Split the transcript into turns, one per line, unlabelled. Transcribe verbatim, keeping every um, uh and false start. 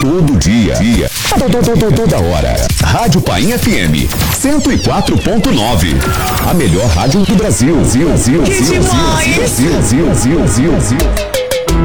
todo dia, dia. Todo, todo, toda hora. Rádio Paim F M cento e quatro ponto nove. A melhor rádio do Brasil. Zil, zil,
Que
zil,
demais!
zil, zil, zil, zil, zil, zil.